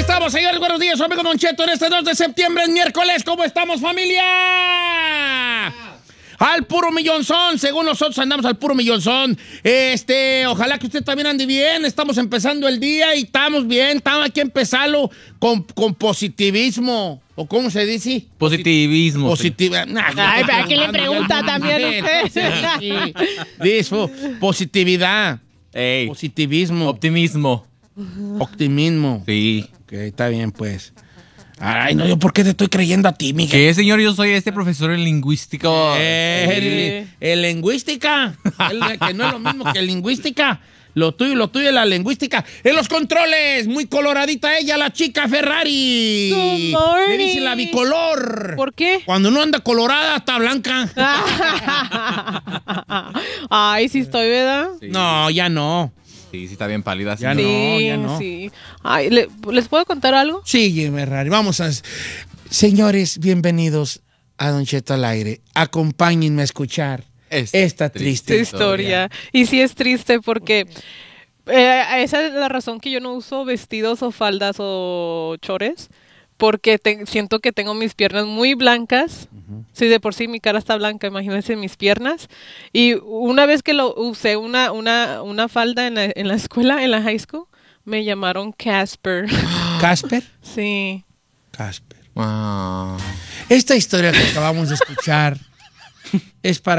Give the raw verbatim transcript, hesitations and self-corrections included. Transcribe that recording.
estamos, señores. Buenos días, su amigo Don Cheto, en este dos de septiembre, es miércoles. ¿Cómo estamos, familia? Al puro millonzón, según nosotros andamos al puro millonzón. Este, ojalá que usted también ande bien. Estamos empezando el día y estamos bien. Estamos aquí a empezarlo con, con positivismo. ¿O cómo se dice? Positivismo. Positiva. Nah, Ay, ¿para qué le pregunta también usted? Sí, sí. Dice, positividad. Ey, Positivismo. optimismo. Optimismo. Sí. Ok, está bien, pues. Ay, no, yo por qué te estoy creyendo a ti, Miguel. ¿Qué, señor? Yo soy este profesor en lingüística. Eh, el, el lingüística. El, que no es lo mismo que el lingüística. Lo tuyo, lo tuyo es la lingüística. En los controles, muy coloradita ella, la chica Ferrari. Good morning. Le dicen la bicolor. ¿Por qué? Cuando no anda colorada, está blanca. Ay, sí estoy, ¿verdad? Sí. No, ya no. Sí, sí, está bien pálida. Ya sí. no, Sí, ya no. sí. Ay, ¿le- ¿les puedo contar algo? Sí, Ferrari, vamos a... Señores, bienvenidos a Don Cheto al aire. Acompáñenme a escuchar Esta esta triste Esta historia. Y sí es triste porque eh, esa es la razón que yo no uso vestidos o faldas o chores. Porque te- siento que tengo mis piernas muy blancas. Si de por sí mi cara está blanca, imagínense mis piernas. Y una vez que lo usé una, una, una falda en la, en la escuela, en la high school, me llamaron Casper. ¿Casper? Sí. Casper. Wow. Esta historia que acabamos de escuchar es para